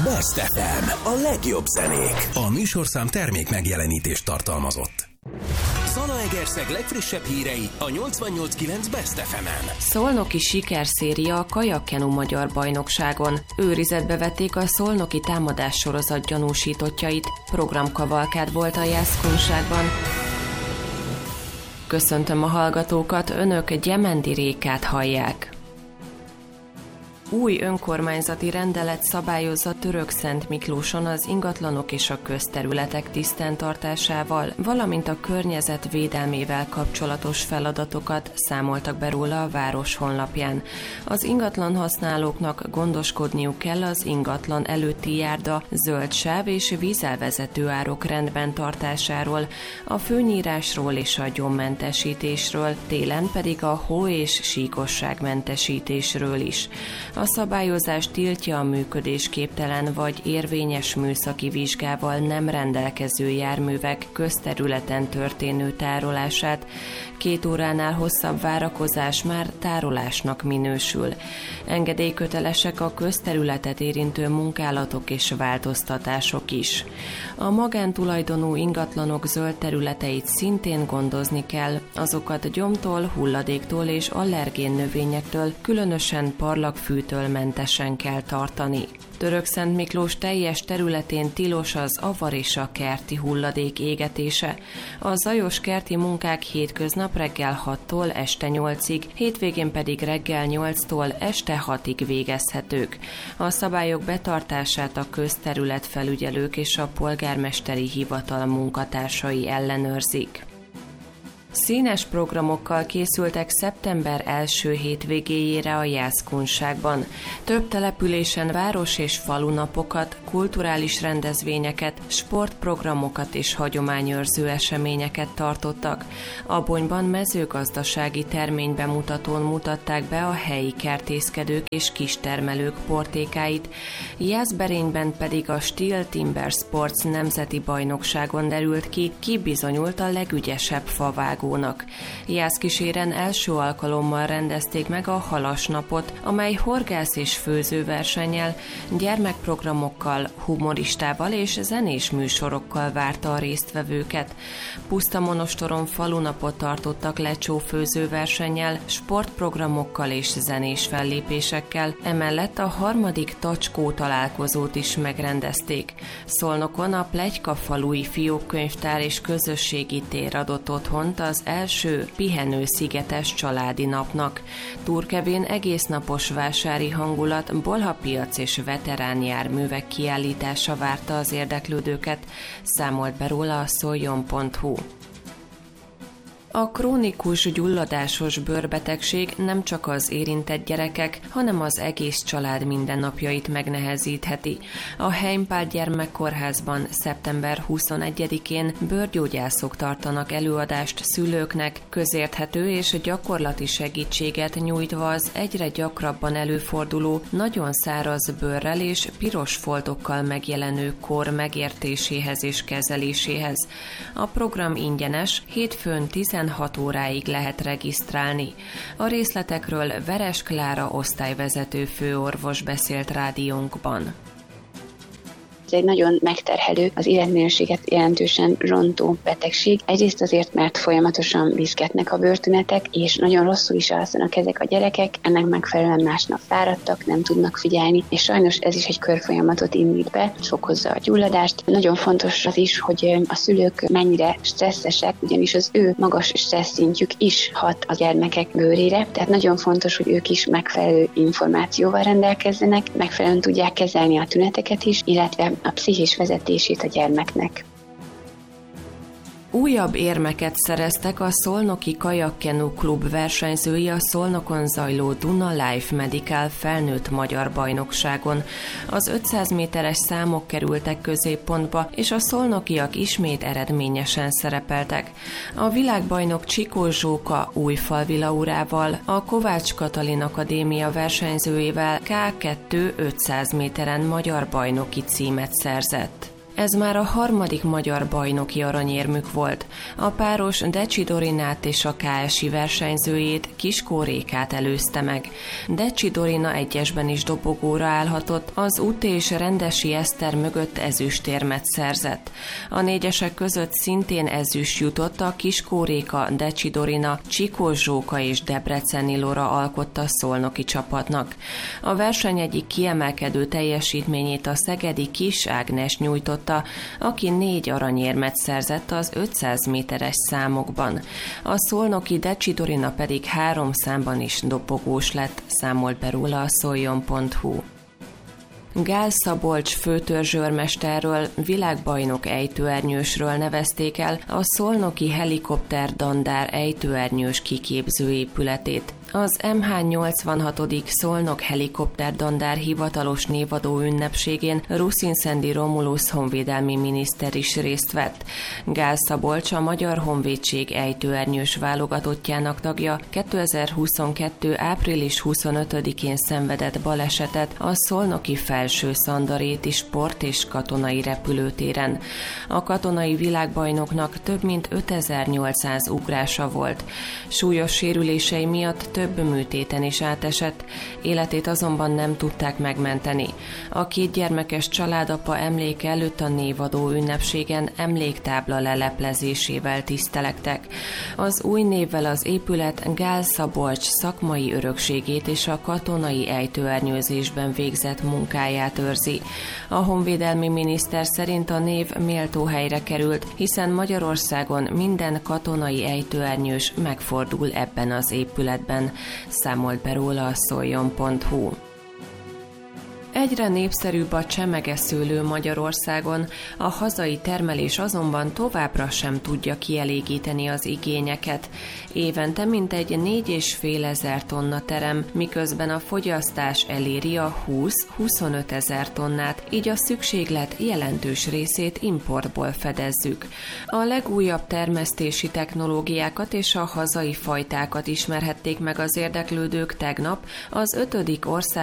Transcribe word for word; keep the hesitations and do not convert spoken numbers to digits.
Best ef em, a legjobb zenék. A műsorszám termék megjelenítést tartalmazott. Zalaegerszeg legfrissebb hírei a nyolcvannyolc kilenc Best ef emen. Szolnoki sikerszéria a kajakkenu magyar bajnokságon. Őrizetbe vették a szolnoki támadás sorozat gyanúsítottjait. Programkavalkád volt a Jászkunságban. Köszöntöm a hallgatókat, önök Gyemendi Rékát hallják. Új önkormányzati rendelet szabályozza Törökszentmiklóson az ingatlanok és a közterületek tisztenntartásával, valamint a környezet védelmével kapcsolatos feladatokat, számoltak be róla a város honlapján. Az ingatlan használóknak gondoskodniuk kell az ingatlan előtti járda, zöld sáv és vízelvezető árok rendben tartásáról, a főnyírásról és a gyommentesítésről, télen pedig a hó- és síkosságmentesítésről is. A szabályozás tiltja a működésképtelen vagy érvényes műszaki vizsgával nem rendelkező járművek közterületen történő tárolását. Két óránál hosszabb várakozás már tárolásnak minősül. Engedélykötelesek a közterületet érintő munkálatok és változtatások is. A magántulajdonú ingatlanok zöld területeit szintén gondozni kell, azokat gyomtól, hulladéktól és allergén növényektől, különösen parlagfűtől mentesen kell tartani. Törökszentmiklós teljes területén tilos az avar és a kerti hulladék égetése. A zajos kerti munkák hétköznap reggel hattól este nyolcig, hétvégén pedig reggel nyolctól este hatig végezhetők. A szabályok betartását a közterületfelügyelők és a polgármesteri hivatal munkatársai ellenőrzik. Színes programokkal készültek szeptember első hétvégéjére a Jászkunságban. Több településen város- és falunapokat, kulturális rendezvényeket, sportprogramokat és hagyományőrző eseményeket tartottak. Abonyban mezőgazdasági terménybemutatón mutatták be a helyi kertészkedők és kistermelők portékáit, Jászberényben pedig a Steel Timber Sports nemzeti bajnokságon derült ki, ki bizonyult a legügyesebb favágó. Jászkíséren első alkalommal rendezték meg a Halasnapot, amely horgász- és főzőversennyel, gyermekprogramokkal, humoristával és zenés műsorokkal várta a résztvevőket. Pusztamonostoron falunapot tartottak lecsó főzőversennyel, sportprogramokkal és zenés fellépésekkel, emellett a harmadik Tacskó találkozót is megrendezték. Szolnokon a Pletyka falui fiókkönyvtár és közösségi tér adott otthont az első pihenőszigetes családi napnak. Turkevén egésznapos vásári hangulat, bolhapiac és veterán járművek kiállítása várta az érdeklődőket, számolt be róla a szoljon pont hu. A krónikus gyulladásos bőrbetegség nem csak az érintett gyerekek, hanem az egész család mindennapjait megnehezítheti. A Heimpál Gyermekkórházban szeptember huszonegyedikén bőrgyógyászok tartanak előadást szülőknek, közérthető és gyakorlati segítséget nyújtva az egyre gyakrabban előforduló, nagyon száraz bőrrel és piros foltokkal megjelenő kór megértéséhez és kezeléséhez. A program ingyenes, hétfőn tizenhat óráig lehet regisztrálni. A részletekről Veres Klára osztályvezető főorvos beszélt rádiónkban. Ez egy nagyon megterhelő, az életminőséget jelentősen rontó betegség. Egyrészt azért, mert folyamatosan viszketnek a bőrtünetek, és nagyon rosszul is alszanak ezek a gyerekek, ennek megfelelően másnap fáradtak, nem tudnak figyelni, és sajnos ez is egy körfolyamatot indít be, és okozza a gyulladást. Nagyon fontos az is, hogy a szülők mennyire stresszesek, ugyanis az ő magas stressz szintjük is hat a gyermekek bőrére, tehát nagyon fontos, hogy ők is megfelelő információval rendelkezzenek, megfelelően tudják kezelni a tüneteket is, illetve a pszichés vezetését a gyermeknek. Újabb érmeket szereztek a Szolnoki Kajakkenu Klub versenyzői a Szolnokon zajló Duna Life Medical felnőtt magyar bajnokságon. Az ötszáz méteres számok kerültek középpontba, és a szolnokiak ismét eredményesen szerepeltek. A világbajnok Csikó Zsóka Újfalvi Laurával, a Kovács Katalin Akadémia versenyzőjével ká kettő ötszáz méteren magyar bajnoki címet szerzett. Ez már a harmadik magyar bajnoki aranyérmük volt. A páros Decsi Dorinát és a ká es i versenyzőjét, Kiskó Rékát előzte meg. Decsi Dorina egyesben is dobogóra állhatott, az Út és Rendesi Eszter mögött ezüstérmet szerzett. A négyesek között szintén ezüst jutott, a Kiskó Réka, Decsi Dorina, Csikós Zsóka és Debreceni Lora alkotta a szolnoki csapatnak. A verseny egyik kiemelkedő teljesítményét a szegedi Kis Ágnes nyújtott, aki négy aranyérmet szerzett az ötszáz méteres számokban. A szolnoki Decsi Dorina pedig három számban is dobogós lett, számolt be róla a szoljon pont hu. Gál Szabolcs főtörzsőrmesterről, világbajnok ejtőernyősről nevezték el a szolnoki helikopter dandár ejtőernyős kiképző épületét. Az em há nyolcvanhatodik Szolnok helikopter dandár hivatalos névadó ünnepségén Ruszinszendi Romulus honvédelmi miniszter is részt vett. Gál Szabolcs a Magyar Honvédség ejtőernyős válogatottjának tagja, kétezer-huszonkettő április huszonötödikén szenvedett balesetet a szolnoki Felső Szandaréti sport- és katonai repülőtéren. A katonai világbajnoknak több mint ötezer-nyolcszáz ugrása volt. Súlyos sérülései miatt több műtéten is átesett, életét azonban nem tudták megmenteni. A két gyermekes családapa emléke előtt a névadó ünnepségen emléktábla leleplezésével tisztelektek. Az új névvel az épület Gál Szabolcs szakmai örökségét és a katonai ejtőernyőzésben végzett munkáját őrzi. A honvédelmi miniszter szerint a név méltó helyre került, hiszen Magyarországon minden katonai ejtőernyős megfordul ebben az épületben, számolt be róla a szoljon pont hu. Egyre népszerűbb a csemegeszőlő Magyarországon, a hazai termelés azonban továbbra sem tudja kielégíteni az igényeket. Évente mintegy négy és fél ezer tonna terem, miközben a fogyasztás eléri a húsz-huszonöt ezer tonnát, így a szükséglet jelentős részét importból fedezzük. A legújabb termesztési technológiákat és a hazai fajtákat ismerhették meg az érdeklődők tegnap az ötödik ország